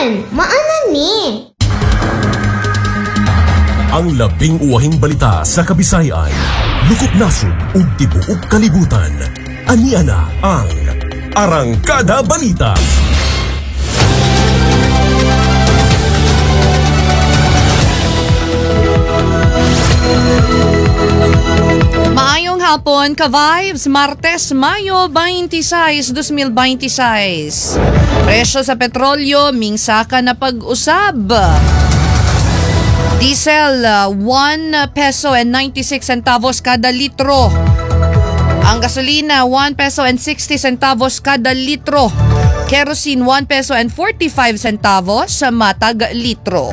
Ayan, maanan ni. Ang labing uwahing balita sa Kabisayan, lukop nasod ug tibuok kalibutan. Ania na ang Arangkada Balita. Maayong hapon, ka-vibes, Martes, Mayo 26, 2026. Presyo sa petrolyo, mingsaka na pag-usab. Diesel, 1 peso and 96 centavos kada litro. Ang gasolina, 1 peso and 60 centavos kada litro. Kerosene, 1 peso and 45 centavos sa matag litro.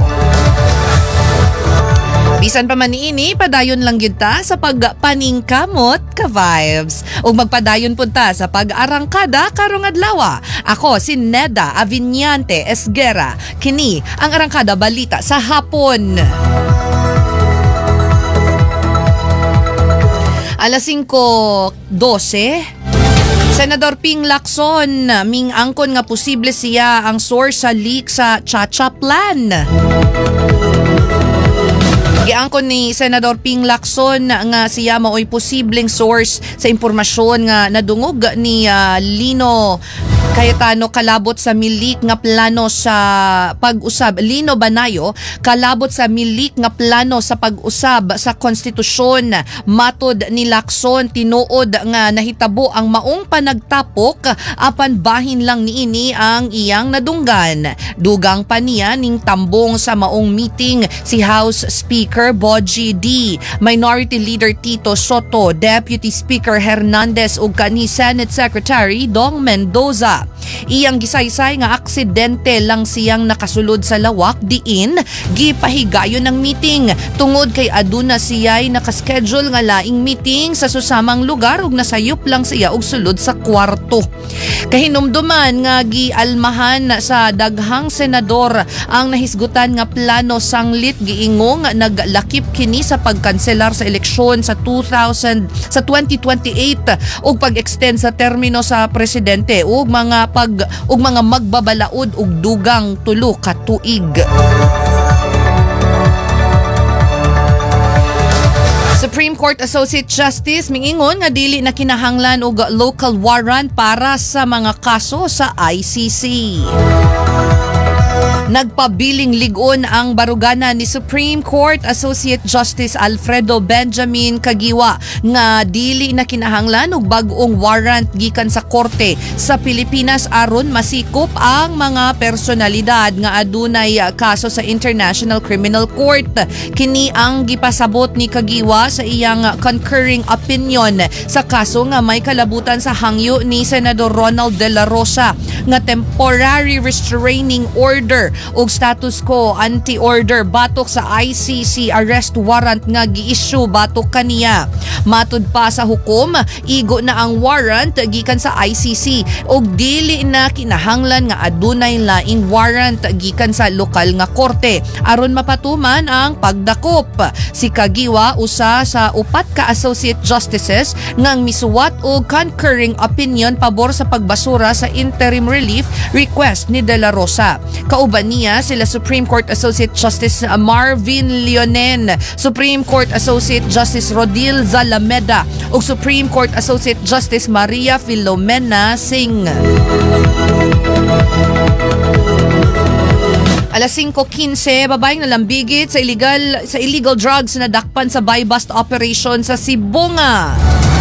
Bisan pa man niini, padayon lang yun ta sa pagpaningkamot ka-vibes. O magpadayon punta sa pag-arangkada karong adlaw. Ako si Neda Aviñante Esguera. Kini ang Arangkada Balita sa hapon. Alas 5:12. Senador Ping Lacson, ming-angkon nga posible siya ang source sa leak sa Chacha Plan. Giangkon ni Senador Ping Lacson nga siya mao'y posibleng source sa impormasyon nga nadungog ni Lino Cayetano kalabot sa milik nga plano sa pag-usab. Lino Banayo kalabot sa milik nga plano sa pag-usab sa konstitusyon. Matod ni Lacson, tinuod nga nahitabo ang maong panagtapok apan bahin lang niini ang iyang nadunggan. Dugang pa niya ning tambong sa maong meeting si House Speaker Bogie D, Minority Leader Tito Soto, Deputy Speaker Hernandez ug kani Senate Secretary Dong Mendoza. Iyang gisaysay nga aksidente lang siyang nakasulod sa lawak diin gipahigayon ng meeting tungod kay aduna siya'y nakaschedule nga laing meeting sa susamang lugar ug nasayop lang siya og sulod sa kwarto. Kahinumduman nga gialmahan sa daghang senador ang nahisgutan nga plano sanglit giingong naglakip kini sa pagkanselar sa eleksyon sa 2028 ug pag-extend sa termino sa presidente ug mga magbabalaod og dugang tulo ka tuig. Supreme Court Associate Justice mingingon nga dili na kinahanglan og local warrant para sa mga kaso sa ICC. Nagpabiling ligon ang barugana ni Supreme Court Associate Justice Alfredo Benjamin Caguioa nga dili na kinahanglan og bag-ong warrant gikan sa korte sa Pilipinas aron masikop ang mga personalidad nga adunay kaso sa International Criminal Court. Kini ang gipasabot ni Caguioa sa iyang concurring opinion sa kaso nga may kalabutan sa hangyo ni Senador Ronald De La Rosa nga temporary restraining order ug status quo anti-order batok sa ICC arrest warrant nga gi-issue batok kaniya. Matud pa sa hukom, igo na ang warrant gikan sa ICC ug dili na kinahanglan nga adunay laing warrant gikan sa lokal nga korte aron mapatuman ang pagdakop. Si Caguioa usa sa upat ka associate justices ngang misuwat og concurring opinion pabor sa pagbasura sa interim relief request ni De La Rosa. Kauban niya sila Supreme Court Associate Justice Marvin Leonen, Supreme Court Associate Justice Rodil Zalameda ug Supreme Court Associate Justice Maria Filomena Singh. Alas 5:15, babaeng nalambigit sa illegal drugs na dakpan sa buy-bust operation sa Sibunga.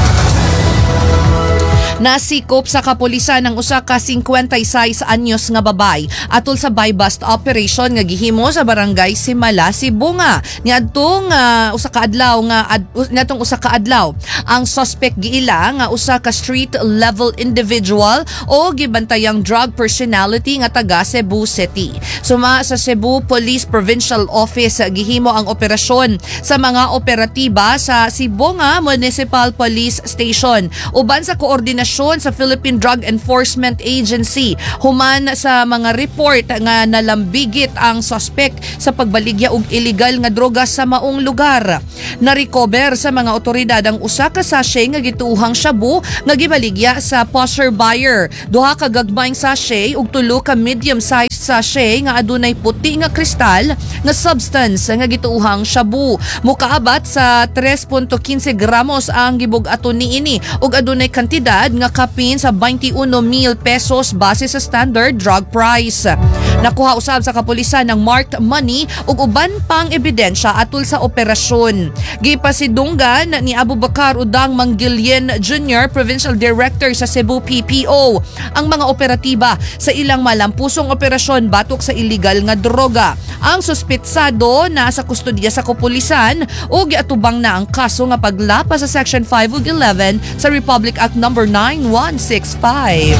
Nasikop sa kapulisan ng usa ka 56 anyos nga babay atol sa buy-bust operation nga gihimo sa barangay Simala, Sibunga. Niadtong usa ka adlaw ang suspect giila nga usa ka street level individual o gibantayang drug personality nga taga Cebu City. Suma sa Cebu Police Provincial Office gihimo ang operasyon sa mga operatiba sa Sibunga Municipal Police Station uban sa koordinasyon sa Philippine Drug Enforcement Agency human sa mga report nga nalambigit ang suspect sa pagbaligya og illegal nga droga sa maong lugar. Na-recover sa mga otoridad ang usa ka sachet nga gituuhang shabu nga gibaligya sa pusher buyer, duha ka gagmayng sachet ug tulo ka medium-sized sachet nga adunay puti nga kristal nga substance nga gituuhang shabu. Mukaabat sa 3.15 gramos ang gibug-aton niini ug adunay kantidad nga kapin sa 21,000 pesos base sa standard drug price. Nakuha usab sa kapulisan ng marked money ug uban pang ebidensya atol sa operasyon. Gipasidunggan ni Abubakar Udang Mangilyen Jr., Provincial Director sa Cebu PPO, ang mga operatiba sa ilang malampusong operasyon batok sa illegal nga droga. Ang suspitsado na sa kustodiya sa kapulisan ug giatubang na ang kaso nga paglapas sa Section 5 ug 11 sa Republic Act No. 9165.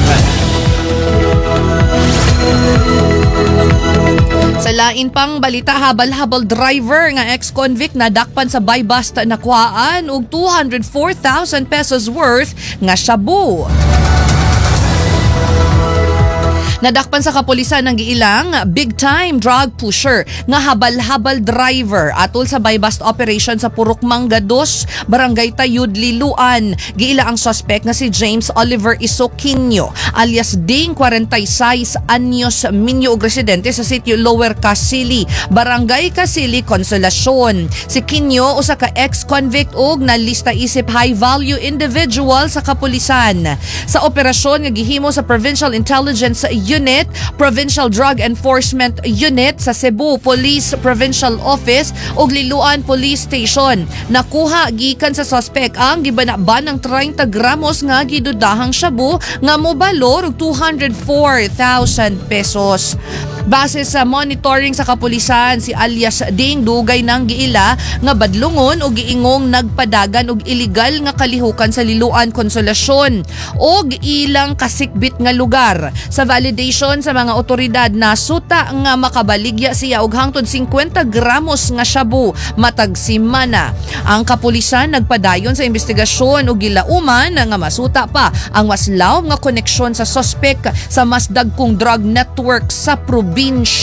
Sa lain pang balita, habal-habal driver nga ex-convict na dakpan sa buy-bust nakuhaan og 204,000 pesos worth nga shabu. Nadakpan sa kapulisan ng giilang big-time drug pusher nga habal-habal driver atol sa buy-bust operation sa Purok Mangga 2, Barangay Tayud, Liloan. Giila ang suspect nga si James Oliver Isoquinho alias Ding, 46 anyos, minyo ug residente sa sitio Lower Casili, Barangay Casili, Consolacion. Si Quinho usa ka ex-convict ug nalista isip high-value individual sa kapulisan. Sa operasyon nga gihimo sa Provincial Intelligence Unit, Provincial Drug Enforcement Unit sa Cebu Police Provincial Office ug Liloan Police Station, nakuha gikan sa suspect ang gibanaban ng 30 gramos nga gidudahang shabu nga mobalor og 204,000 pesos. Base sa monitoring sa kapulisan, si alias Ding dugay nang giila nga badlungon o giingong nagpadagan og illegal nga kalihukan sa Liloan, Consolacion og ilang kasikbit nga lugar. Sa validation sa mga otoridad, nasuta nga makabaligya siya og hangtod 50 gramos nga shabu matag simana. Ang kapulisan nagpadayon sa investigasyon og gilauman nga masuta pa ang mas lawom nga koneksyon sa suspect sa mas dagkong drug network sa probinsya.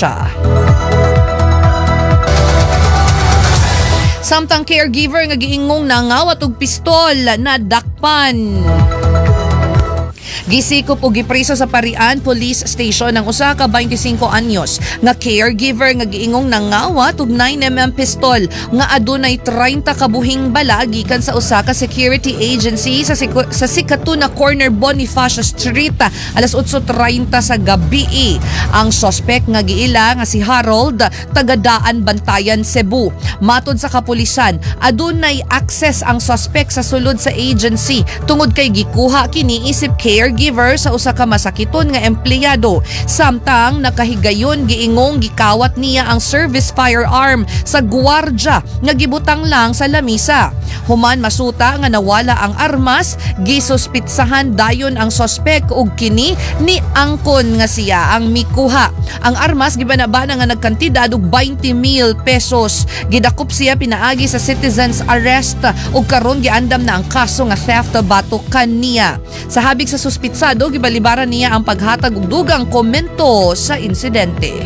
Samtang caregiver nga giingong nangawat og pistol na dakpan. Gisikop o gipriso sa Parian Police Station ang usa ka 25 anyos nga caregiver nga giingong nangawat og 9mm pistol nga adunay 30 kabuhing bala gikan sa usa ka security agency sa Sikatuna Corner, Bonifacio Street alas 8:30 sa gabi. Ang suspect nga giila nga si Harold, taga-Daan, Bantayan, Cebu. Matod sa kapulisan, adunay access ang suspect sa sulod sa agency tungod kay gikuha kini isip caregiver sa usa ka masakiton nga empleyado. Samtang nakahigayon giingong gikawat niya ang service firearm sa guwardya nga gibutang lang sa lamisa. Human masuta nga nawala ang armas, gisuspitsahan dayon ang suspect ug kini ni angkon nga siya ang mikuha. Ang armas gibanabana nga nagkantidad og 20,000 pesos. Gidakop siya pinaagi sa citizen's arrest ug karon giandam na ang kaso nga theft batok kaniya. Sa habig sa suspitsado, gibalibaran niya ang paghatag og dugang komento sa insidente.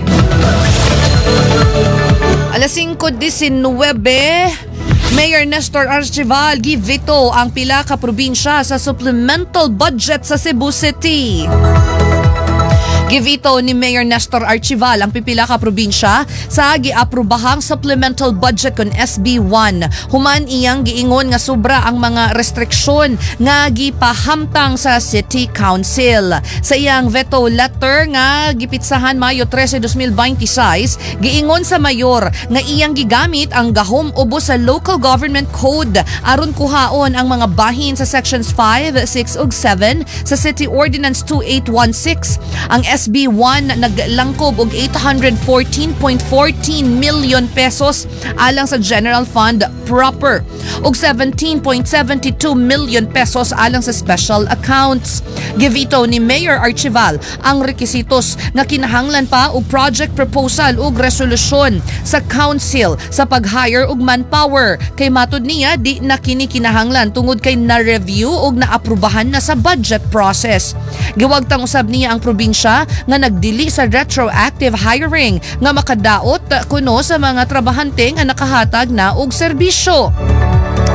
Alas 5:19, Mayor Nestor Archival givito ang pila ka probinsya sa supplemental budget sa Cebu City. Givito ni Mayor Nestor Archival ang pipila ka probinsya sa giaprobahang supplemental budget kon SB1. Human iyang giingon nga sobra ang mga restriksyon nga gipahamtang sa City Council. Sa iyang veto letter nga gipitsahan Mayo 13, 2026, giingon sa mayor nga iyang gigamit ang gahom ubos sa Local Government Code aron kuhaon ang mga bahin sa Sections 5, 6 ug 7 sa City Ordinance 2816. Ang SB1 naglangkob og 814.14 million pesos alang sa General Fund proper ug 17.72 million pesos alang sa special accounts. Givito ni Mayor Archival ang rekisitos nga kinahanglan pa og project proposal ug resolusyon sa council sa pag-hire og manpower kay matud niya di na kini kinahanglan tungod kay na-review ug naaprubahan na sa budget process. Giwagtang usab niya ang probinsya nga nagdili sa retroactive hiring nga makadaot kuno sa mga trabahante nga nakahatag na og serbisyo.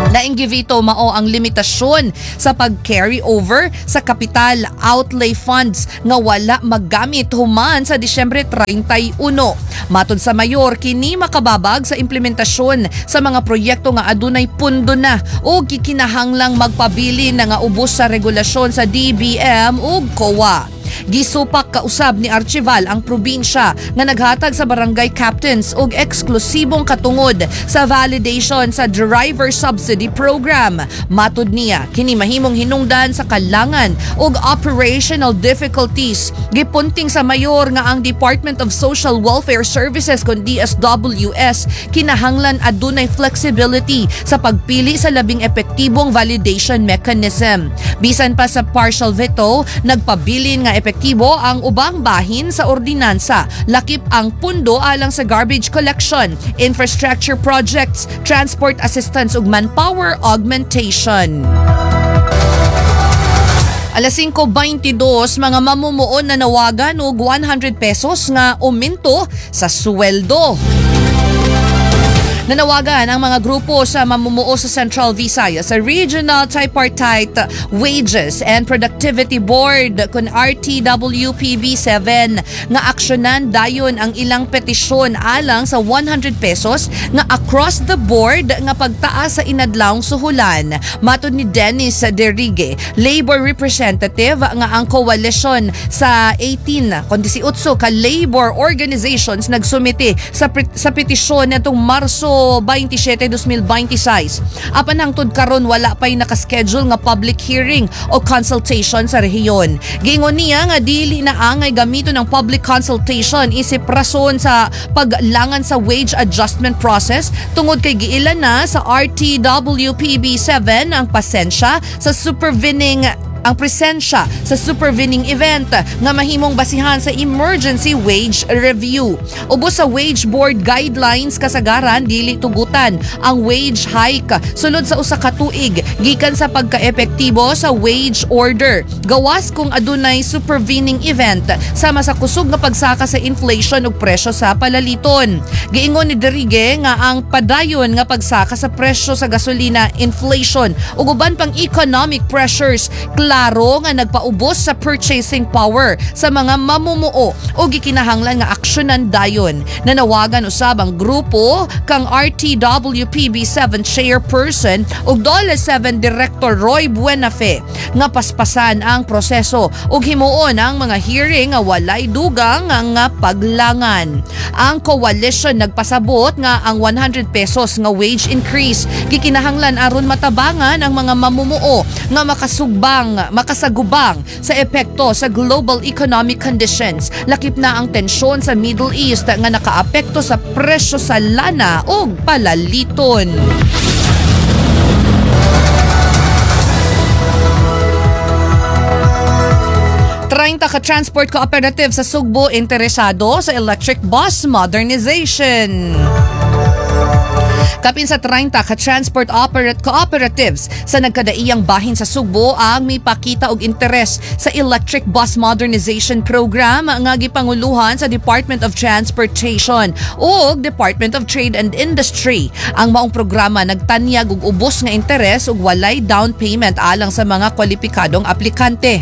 Nainggivito mao ang limitasyon sa pag-carry over sa capital outlay funds nga wala maggamit human sa Disyembre 31. Matod sa mayor, kini makababag sa implementasyon sa mga proyekto nga adunay pundo na o gikinahanglang magpabili na nga ubos sa regulasyon sa DBM ug COA. Gisupak kausab ni Archival ang probinsya nga naghatag sa barangay captains og eksklusibong katungod sa validation sa driver subsidy program. Matud niya, kini mahimong hinungdan sa kalangan og operational difficulties. Gipunting sa mayor nga ang Department of Social Welfare Services kon DSWS kinahanglan adunay flexibility sa pagpili sa labing epektibong validation mechanism. Bisan pa sa partial veto, nagpabilin nga epektibo ang ubang bahin sa ordinansa, lakip ang pundo alang sa garbage collection, infrastructure projects, transport assistance ug manpower augmentation. Alas 5:22, mga mamumuon na nawagan og 100 pesos nga aumento sa sweldo. Nanawagan ang mga grupo sa mamumuo sa Central Visayas sa Regional Tripartite Wages and Productivity Board kun RTWPB7 nga aksyonan dayon ang ilang petisyon alang sa 100 pesos nga across the board nga pagtaas sa inadlawng suhulan. Matod ni Dennis Derigue, labor representative nga ang coalition sa 18 ka labor organizations nagsumite sa petisyon nitong Marso 27, 2026. Apan hangtod karon wala pay nakaschedule nga public hearing o consultation sa rehiyon. Gingon niya nga dili na angay gamito ng public consultation isip rason sa paglangan sa wage adjustment process tungod kay giilan na sa RTWPB7 ang presensya sa supervening event nga mahimong basihan sa emergency wage review. Ubos sa wage board guidelines kasagaran dili tugutan ang wage hike sulod sa usa ka tuig gikan sa pagkaepektibo sa wage order. Gawas kung adunay supervening event sama sa kusog nga pagsaka sa inflation ug presyo sa palaliton. Giingon ni Derigue nga ang padayon nga pagsaka sa presyo sa gasolina, inflation ug uban pang economic pressures klaro nga nagpaubos sa purchasing power sa mga mamumuo o gikinahanglan nga aksyonan dayon. Nanawagan usab ang grupo kang RTWPB7 chairperson ug DOLE 7 Director Roy Buenafe nga paspasan ang proseso ug himuon ang mga hearing nga walay dugang nga paglangan. Ang coalition nagpasabot nga ang 100 pesos nga wage increase gikinahanglan aron matabangan ang mga mamumuo nga makasagubang sa epekto sa global economic conditions. Lakip na ang tensyon sa Middle East nga nakaapekto sa presyo sa lana o palaliton. Ka transport cooperative sa Sugbo interesado sa electric bus modernization. Kapin sa 30 ka transport cooperatives sa nagkadaiyang bahin sa Sugbo ang mipakita og interes sa electric bus modernization program nga gipanguluhan sa Department of Transportation ug Department of Trade and Industry. Ang maong programa nagtanyag og ubos nga interes ug walay down payment alang sa mga kwalipikadong aplikante.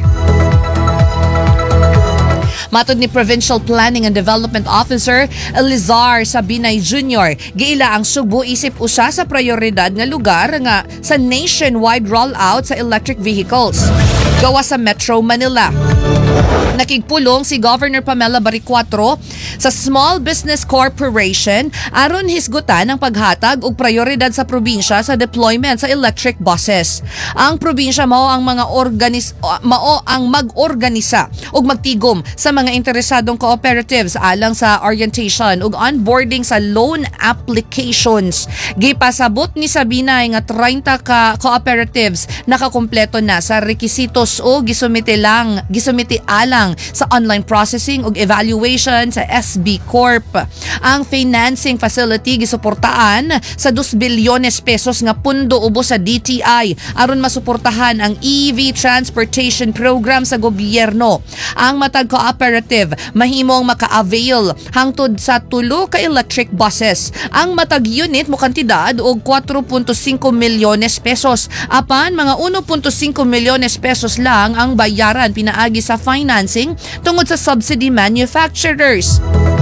Matod ni Provincial Planning and Development Officer Elizar Sabinay Jr., giila ang Sugbo isip usa sa prioridad nga lugar nga sa nationwide rollout sa electric vehicles gawa sa Metro Manila. Nakigpulong si Governor Pamela Baricuatro sa Small Business Corporation aron hisgutan ang paghatag og prioridad sa probinsya sa deployment sa electric buses. Ang probinsya mao ang mag-organisa ug magtigom sa mga interesadong cooperatives alang sa orientation ug onboarding sa loan applications. Gipasabot ni Sabinay nga 30 ka cooperatives nakakumpleto na sa rekisitos PSO gisumiti alang sa online processing ug evaluation sa SB Corp. Ang financing facility gisuportaan sa 2 bilyones pesos nga pundo ubos sa DTI aron masuportahan ang EV transportation program sa gobyerno. Ang matag cooperative mahimong maka-avail hangtod sa 3 ka electric buses. Ang matag unit mo kantidad og 4.5 milyones pesos apan mga 1.5 milyones pesos lang ang bayaran pinaagi sa financing tungod sa subsidy manufacturers.